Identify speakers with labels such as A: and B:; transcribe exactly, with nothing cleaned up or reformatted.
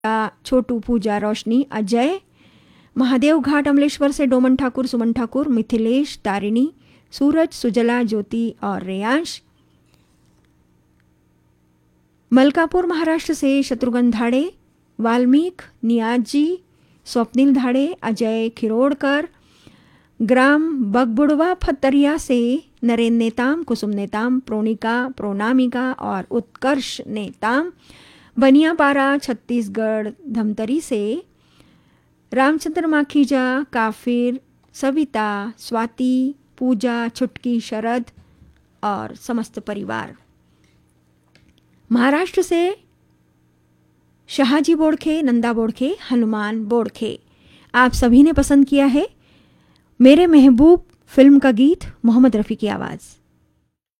A: छोटू, पूजा, रोशनी, अजय। महादेव घाट अमलेश्वर से डोमन ठाकुर, सुमन ठाकुर, मिथिलेश, तारिणी, सूरज, सुजला, ज्योति और रेयांश। मलकापुर महाराष्ट्र से शत्रुघ्न धाड़े, वाल्मीक, नियाजी, स्वप्निल धाड़े, अजय खिरोड़कर। ग्राम बगबुड़वा फतरिया से नरेंद्र नेताम, कुसुम नेताम, प्रोनिका, प्रोनामिका और उत्कर्ष नेताम। बनियापारा छत्तीसगढ़ धमतरी से रामचंद्र माखीजा, काफिर, सविता, स्वाति, पूजा, छुटकी, शरद और समस्त परिवार। महाराष्ट्र से शहाजी बोड़खे, नंदा बोड़खे, हनुमान बोड़खे। आप सभी ने पसंद किया है मेरे महबूब फिल्म का गीत, मोहम्मद रफ़ी की आवाज़।